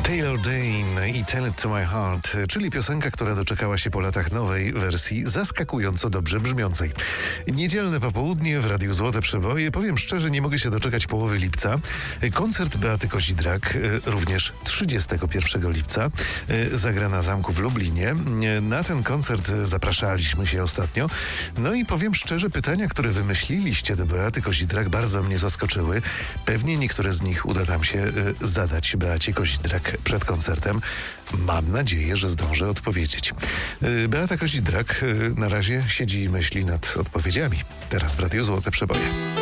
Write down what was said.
Taylor Dane i Tell It To My Heart, czyli piosenka, która doczekała się po latach nowej wersji, zaskakująco dobrze brzmiącej. Niedzielne popołudnie w Radiu Złote Przeboje. Powiem szczerze, nie mogę się doczekać połowy lipca. Koncert Beaty Kozidrak, również 31 lipca, zagra na Zamku w Lublinie. Na ten koncert zapraszaliśmy się ostatnio. No i powiem szczerze, pytania, które wymyśliliście do Beaty Kozidrak, bardzo mnie zaskoczyły. Pewnie niektóre z nich uda nam się zadać Beacie Kozidrak przed koncertem. Mam nadzieję, że zdążę odpowiedzieć. Beata Kozidrak na razie siedzi i myśli nad odpowiedziami. Teraz w Radiu Złote Przeboje.